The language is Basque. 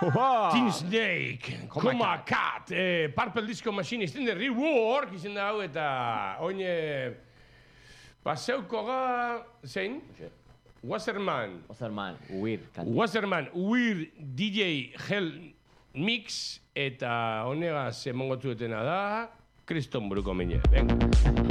Teen Snake, Coma Cat, Purple Disco Machine, izten de Rework, izan da hau, eta oin... Paseuko ga... Zein? Wasserman, Weird DJ Hell Mix, eta honegaz emongotu dutena da, Kriston buruko mine. Venga.